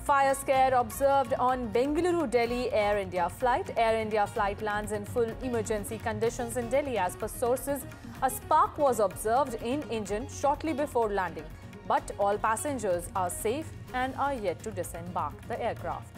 Fire scare observed on Bengaluru-Delhi Air India flight. Air India flight lands in full emergency conditions in Delhi. As per sources, a spark was observed in engine shortly before landing. But all passengers are safe and are yet to disembark the aircraft.